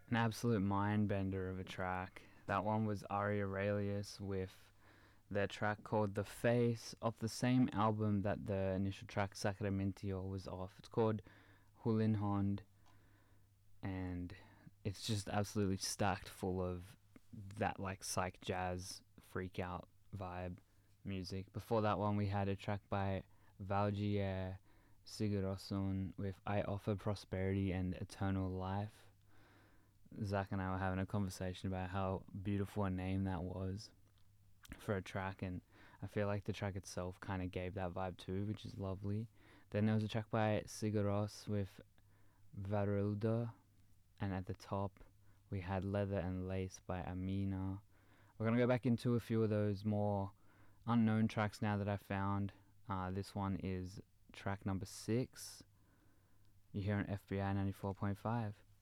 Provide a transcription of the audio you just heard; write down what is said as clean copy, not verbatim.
An absolute mind bender of a track. That one was Ari Aurelius with their track called The Face off the same album that the initial track Sacramentio was off. It's called Hulinhond, and it's just absolutely stacked full of that like psych jazz freak out vibe music. Before that one we had a track by Valgier Sigurðsson with I Offer Prosperity and Eternal Life. Zach and I were having a conversation about how beautiful a name that was for a track, and I feel like the track itself kind of gave that vibe too, which is lovely. Then there was a track by Sigur with Varulda, and at the top we had Leather and Lace by Amina. We're gonna go back into a few of those more unknown tracks now that I found. This one is track number 6. You hear on FBI 94.5.